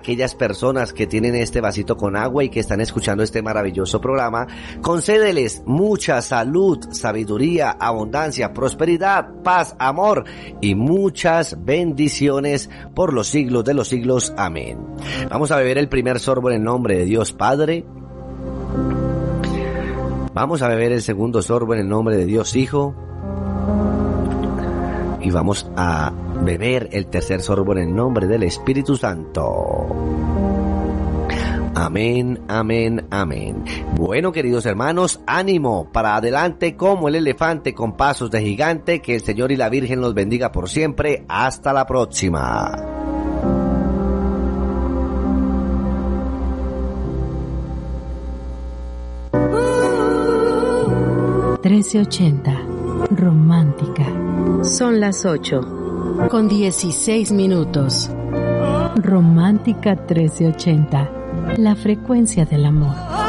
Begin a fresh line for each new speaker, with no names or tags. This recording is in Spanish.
aquellas personas que tienen este vasito con agua y que están escuchando este maravilloso programa, concédeles mucha salud, sabiduría, abundancia, prosperidad, paz, amor y muchas bendiciones por los siglos de los siglos. Amén. Vamos a beber el primer sorbo en el nombre de Dios Padre. Vamos a beber el segundo sorbo en el nombre de Dios Hijo. Y vamos a beber el tercer sorbo en el nombre del Espíritu Santo. Amén, amén, amén. Bueno, queridos hermanos, ánimo para adelante como el elefante con pasos de gigante. Que el Señor y la Virgen los bendiga por siempre. Hasta la próxima.
(1380) Romántica.
Son las 8:16.
Romántica 1380, la frecuencia del amor.